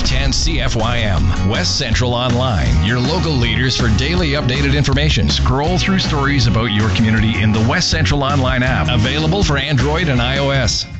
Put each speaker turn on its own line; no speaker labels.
910 CFYM. West Central Online, your local leaders for daily updated information. Scroll through stories about your community in the West Central Online app, available for Android and iOS.